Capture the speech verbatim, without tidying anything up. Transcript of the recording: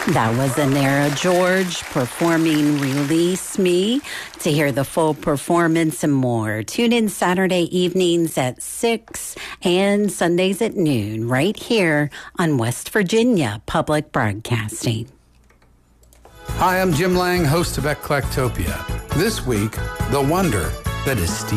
That was Anera George performing Release Me. To hear the full performance and more, tune in Saturday evenings at six and Sundays at noon right here on West Virginia Public Broadcasting. Hi, I'm Jim Lang, host of Eclectopia. This week, the wonder that is Steve.